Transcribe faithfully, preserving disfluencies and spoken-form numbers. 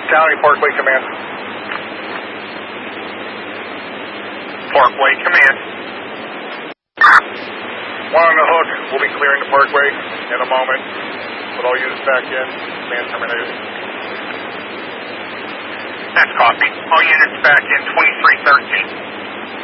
County, Parkway Command. Parkway Command. One on the hook. We'll be clearing the Parkway in a moment. Put all units back in. Command terminated. That's copy. All units back in twenty-three thirteen.